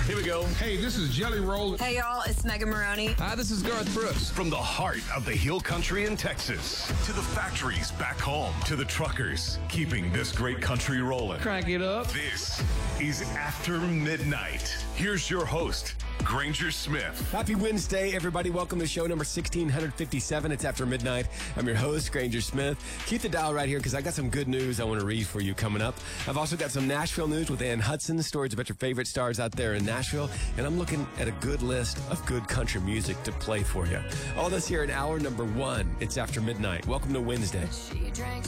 Here we go. Hey, this is Jelly Roll. Hey, y'all, it's Megan Maroney. Hi, this is Garth Brooks. From the heart of the Hill Country in Texas to the factories back home to the truckers keeping this great country rolling. Crank it up. This is After Midnight. Here's your host, Granger Smith. Happy Wednesday, everybody. Welcome to show number 1657. It's After Midnight. I'm your host, Granger Smith. Keep the dial right here because I got some good news I want to read for you coming up. I've also got some Nashville news with Ann Hudson, stories about your favorite stars out there in Nashville, and I'm looking at a good list of good country music to play for you. All this here in hour number 1. It's After Midnight. Welcome to Wednesday. She drank